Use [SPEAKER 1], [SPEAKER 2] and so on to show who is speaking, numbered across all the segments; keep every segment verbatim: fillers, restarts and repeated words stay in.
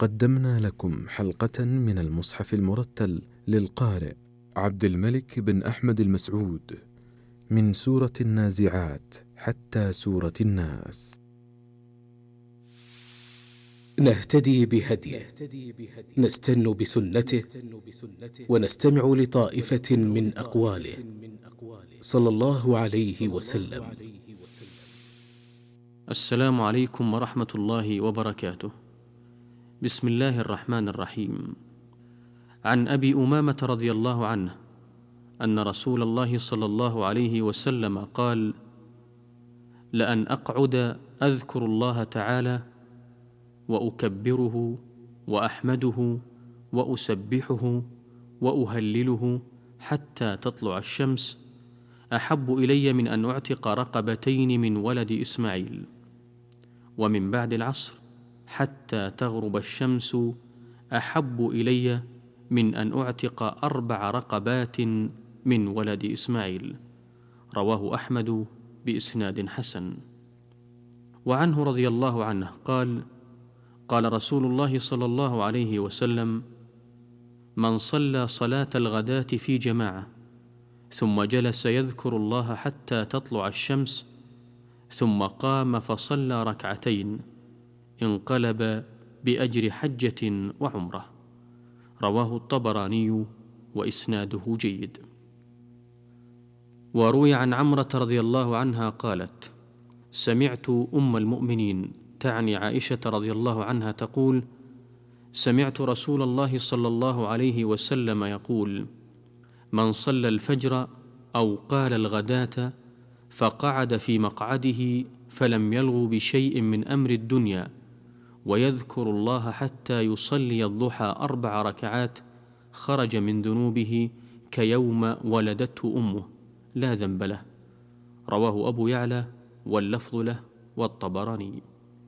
[SPEAKER 1] قدمنا لكم حلقة من المصحف المرتل للقارئ عبد الملك بن أحمد المسعود من سورة النازعات حتى سورة الناس.
[SPEAKER 2] نهتدي بهديه، نستن بسنته، ونستمع لطائفة من أقواله صلى الله عليه وسلم.
[SPEAKER 3] السلام عليكم ورحمة الله وبركاته. بسم الله الرحمن الرحيم. عن أبي أمامة رضي الله عنه أن رسول الله صلى الله عليه وسلم قال: لأن أقعد أذكر الله تعالى وأكبره وأحمده وأسبحه وأهلله حتى تطلع الشمس أحب إلي من أن أعتق رقبتين من ولد إسماعيل، ومن بعد العصر حتى تغرب الشمس أحب إلي من أن أعتق أربع رقبات من ولد إسماعيل. رواه أحمد بإسناد حسن. وعنه رضي الله عنه قال: قال رسول الله صلى الله عليه وسلم: من صلى صلاة الغداة في جماعة ثم جلس يذكر الله حتى تطلع الشمس ثم قام فصلى ركعتين انقلب بأجر حجة وعمرة. رواه الطبراني وإسناده جيد. وروي عن عمرة رضي الله عنها قالت: سمعت أم المؤمنين تعني عائشة رضي الله عنها تقول: سمعت رسول الله صلى الله عليه وسلم يقول: من صلى الفجر أو قال الغداة فقعد في مقعده فلم يلغ بشيء من أمر الدنيا ويذكر الله حتى يصلي الضحى أربع ركعات خرج من ذنوبه كيوم ولدته أمه لا ذنب له. رواه أبو يعلى واللفظ له والطبراني.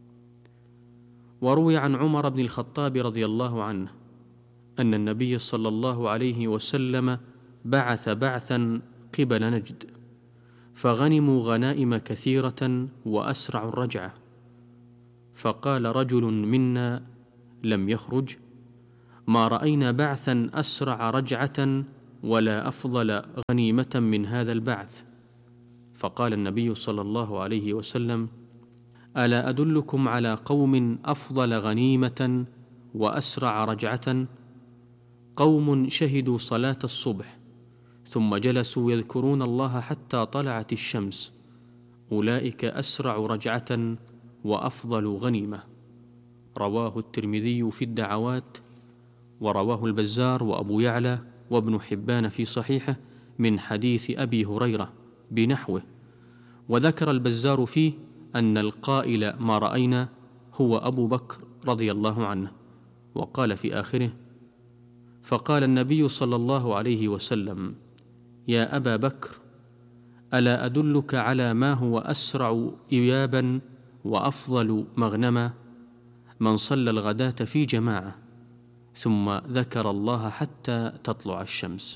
[SPEAKER 3] وروي عن عمر بن الخطاب رضي الله عنه أن النبي صلى الله عليه وسلم بعث بعثا قبل نجد فغنموا غنائم كثيرة وأسرعوا الرجعة، فقال رجل منا لم يخرج: ما رأينا بعثا أسرع رجعة ولا أفضل غنيمة من هذا البعث. فقال النبي صلى الله عليه وسلم: ألا أدلكم على قوم أفضل غنيمة وأسرع رجعة؟ قوم شهدوا صلاة الصبح ثم جلسوا يذكرون الله حتى طلعت الشمس، أولئك أسرع رجعة وأفضل غنيمة. رواه الترمذي في الدعوات، ورواه البزار وأبو يعلى وابن حبان في صحيحه من حديث أبي هريرة بنحوه. وذكر البزار فيه أن القائل ما رأينا هو أبو بكر رضي الله عنه، وقال في آخره: فقال النبي صلى الله عليه وسلم: يا أبا بكر، ألا أدلك على ما هو أسرع إيابا وأفضل مغنما؟ من صلى الغداة في جماعة ثم ذكر الله حتى تطلع الشمس.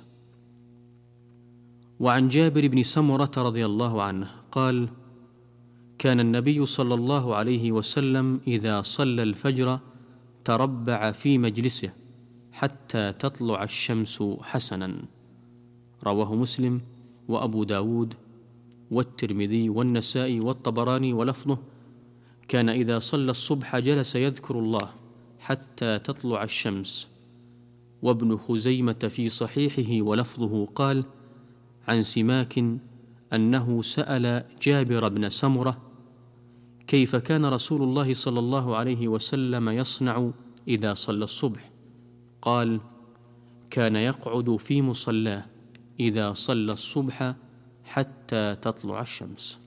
[SPEAKER 3] وعن جابر بن سمرة رضي الله عنه قال: كان النبي صلى الله عليه وسلم إذا صلى الفجر تربع في مجلسه حتى تطلع الشمس حسنا. رواه مسلم وأبو داود والترمذي والنسائي والطبراني، ولفظه: كان إذا صلى الصبح جلس يذكر الله حتى تطلع الشمس. وابن خزيمة في صحيحه ولفظه قال عن سماك أنه سأل جابر بن سمرة: كيف كان رسول الله صلى الله عليه وسلم يصنع إذا صلى الصبح؟ قال: كان يقعد في مصلاه إذا صلى الصبح حتى تطلع الشمس.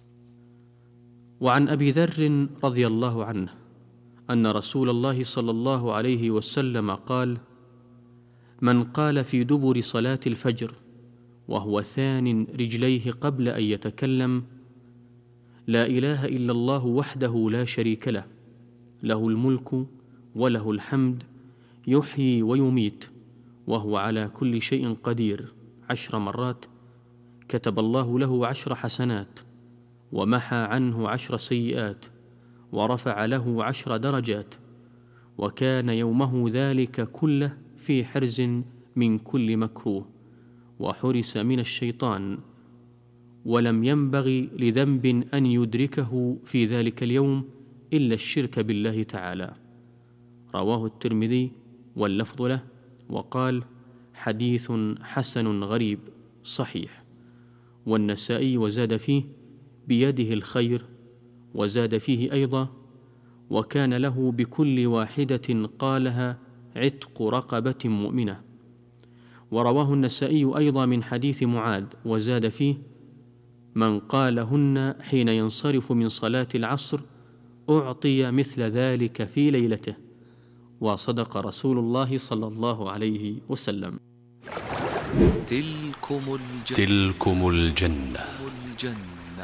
[SPEAKER 3] وعن أبي ذر رضي الله عنه أن رسول الله صلى الله عليه وسلم قال: من قال في دبر صلاة الفجر وهو ثان رجليه قبل أن يتكلم: لا إله إلا الله وحده لا شريك له، له الملك وله الحمد، يحيي ويميت وهو على كل شيء قدير، عشر مرات، كتب الله له عشر حسنات ومحى عنه عشر سيئات ورفع له عشر درجات وكان يومه ذلك كله في حرز من كل مكروه، وحرس من الشيطان، ولم ينبغي لذنب أن يدركه في ذلك اليوم إلا الشرك بالله تعالى. رواه الترمذي واللفظ له، وقال: حديث حسن غريب صحيح. والنسائي وزاد فيه: بيده الخير، وزاد فيه أيضا: وكان له بكل واحدة قالها عتق رقبة مؤمنة. ورواه النسائي أيضا من حديث معاذ وزاد فيه: من قالهن حين ينصرف من صلاة العصر أعطي مثل ذلك في ليلته. وصدق رسول الله صلى الله عليه وسلم.
[SPEAKER 4] تلكم الجنة,
[SPEAKER 5] تلكم الجنة.
[SPEAKER 4] الجنة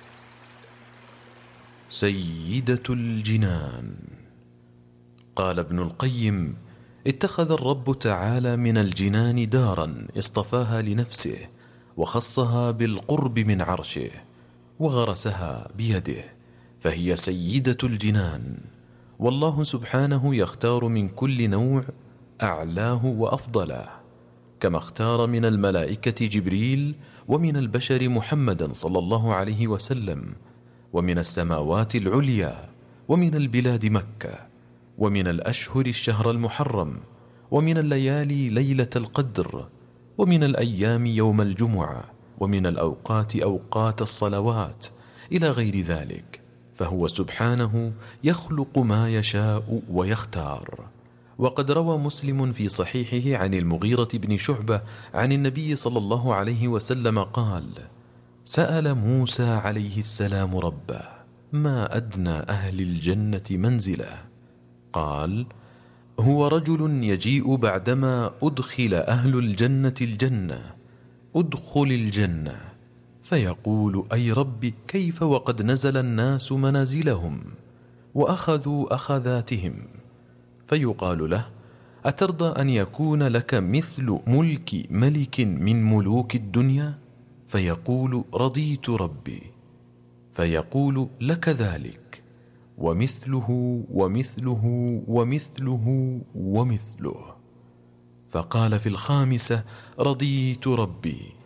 [SPEAKER 1] سيدة الجنان. قال ابن القيم: اتخذ الرب تعالى من الجنان دارا اصطفاها لنفسه، وخصها بالقرب من عرشه، وغرسها بيده، فهي سيدة الجنان. والله سبحانه يختار من كل نوع أعلاه وأفضله، كما اختار من الملائكة جبريل، ومن البشر محمدا صلى الله عليه وسلم، ومن السماوات العليا، ومن البلاد مكة، ومن الأشهر الشهر المحرم، ومن الليالي ليلة القدر، ومن الأيام يوم الجمعة، ومن الأوقات أوقات الصلوات، إلى غير ذلك. فهو سبحانه يخلق ما يشاء ويختار. وقد روى مسلم في صحيحه عن المغيرة بن شعبة عن النبي صلى الله عليه وسلم قال: سأل موسى عليه السلام ربه: ما أدنى أهل الجنة منزله؟ قال: هو رجل يجيء بعدما أدخل أهل الجنة الجنة: أدخل الجنة، فيقول: أي رب، كيف وقد نزل الناس منازلهم وأخذوا أخذاتهم؟ فيقال له: أترضى أن يكون لك مثل ملك ملك من ملوك الدنيا؟ فيقول: رضيت ربي. فيقول: لك ذلك، ومثله ومثله ومثله ومثله. فقال في الخامسة: رضيت ربي.